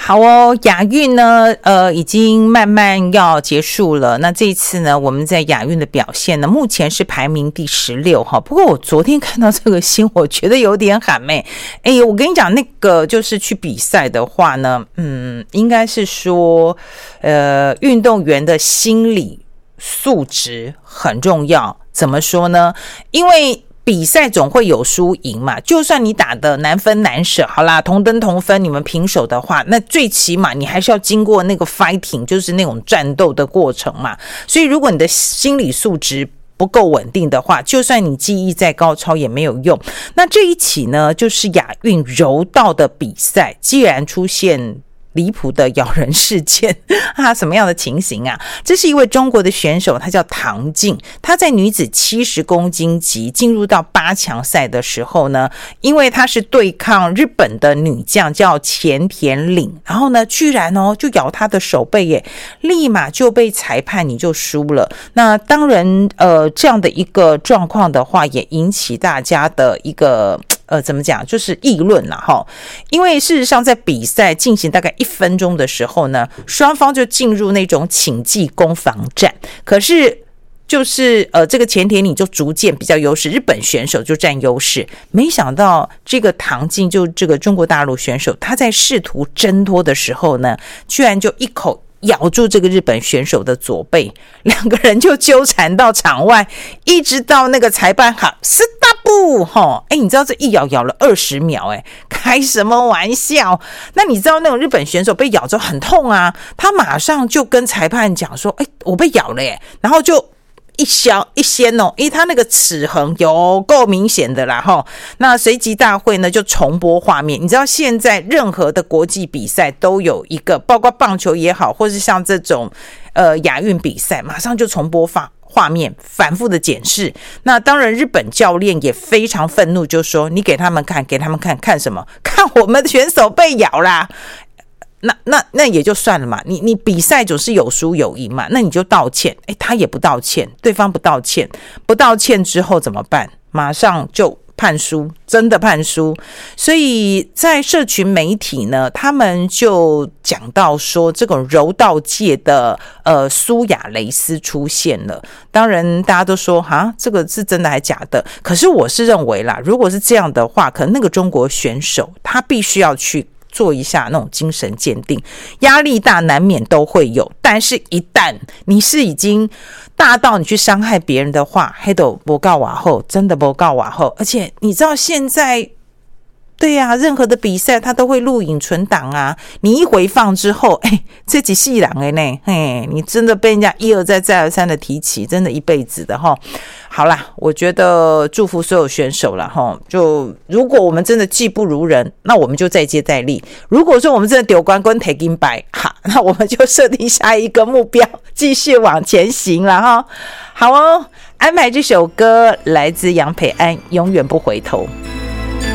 好哦，亚运呢，已经慢慢要结束了。那这一次呢，我们在亚运的表现呢，目前是排名第16哈。不过我昨天看到这个新，我觉得有点喊妹。我跟你讲，那个就是去比赛的话呢，应该是说，运动员的心理素质很重要。怎么说呢？因为比赛总会有输赢嘛，就算你打的难分难舍，好啦，同登同分，你们平手的话，那最起码你还是要经过那个 fighting， 就是那种战斗的过程嘛。所以如果你的心理素质不够稳定的话，就算你技艺再高超也没有用。那这一起呢，就是亚运柔道的比赛，既然出现离谱的咬人事件什么样的情形啊？这是一位中国的选手，他叫唐静，他在女子70公斤级进入到8强赛的时候呢，因为他是对抗日本的女将叫前田岭，然后呢居然就咬他的手背耶，立马就被裁判你就输了。那当然这样的一个状况的话，也引起大家的一个怎么讲，就是议论啦齁。因为事实上在比赛进行大概1分钟的时候呢，双方就进入那种请技攻防战，可是就是这个前田你就逐渐比较优势，日本选手就占优势。没想到这个唐静，就这个中国大陆选手，他在试图挣脱的时候呢，居然就一口咬住这个日本选手的左背，两个人就纠缠到场外，一直到那个裁判喊 stop 你知道这一咬了20秒，开什么玩笑？那你知道那种日本选手被咬之后很痛啊，他马上就跟裁判讲说我被咬了耶，然后就一掀他那个齿痕有够明显的啦齁。那随即大会呢就重播画面，你知道现在任何的国际比赛都有一个，包括棒球也好，或是像这种亚运比赛，马上就重播画面，反复的检视。那当然日本教练也非常愤怒，就说你给他们看看什么？看我们的选手被咬啦。那也就算了嘛，你比赛总是有输有赢嘛，那你就道歉。他也不道歉，对方不道歉之后怎么办？马上就判输，真的判输。所以在社群媒体呢，他们就讲到说，这种柔道界的苏亚雷斯出现了。当然大家都说这个是真的还假的？可是我是认为啦，如果是这样的话，可能那个中国选手他必须要去做一下那种精神鉴定，压力大难免都会有，但是一旦你是已经大到你去伤害别人的话，黑都不告瓦后，真的不告瓦后。而且你知道现在对啊，任何的比赛它都会录影存档啊，你一回放之后这几细人的呢，你真的被人家一而再再而三的提起，真的一辈子的齁。好啦，我觉得祝福所有选手啦齁，就如果我们真的技不如人，那我们就再接再厉。如果说我们真的丢冠跟 take in by 那我们就设定下一个目标，继续往前行了齁。好哦，安排这首歌来自杨培安，永远不回头。